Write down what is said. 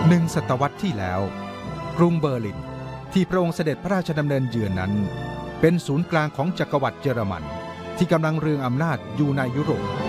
1 ศตวรรษที่แล้วกรุงเบอร์ลินที่พระองค์เสด็จพระราชดำเนินเยือนนั้นเป็นศูนย์กลางของจักรวรรดิเยอรมันที่กำลังเรืองอำนาจอยู่ในยุโรป